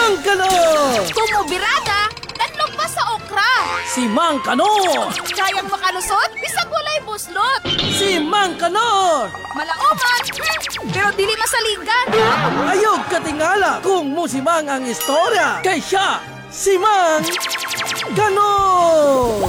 Mang Kanor! Kumubirada, tatlong pa sa okra. Si Mang Kanor! Kayang makalusot, bisag walay buslot. Si Mang Kanor! Malaoman, pero dili masaligan. Ayog katingala kung musimang ang istorya kay siya si Mang Kanor!